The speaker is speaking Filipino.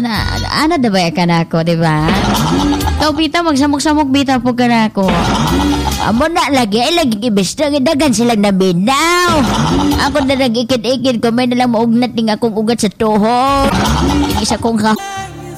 Ano da ba ka na ako, di ba? Ikaw, Bita, magsamok-samok, Bita, po ka na ako. Amo na lagi, ay lagi kibista, dagan silang nabinaw. Ako na nag-ikid-ikid ko, may nalang maugnat ning akong ugat sa tuhod. Isa kong